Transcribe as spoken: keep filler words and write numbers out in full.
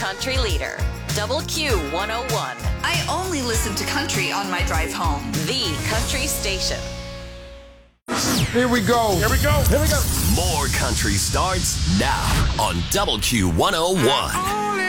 country leader. Double Q one oh one. I only listen to country on my drive home. The country station. Here we go. Here we go. Here we go. More country starts now on Double Q one oh one.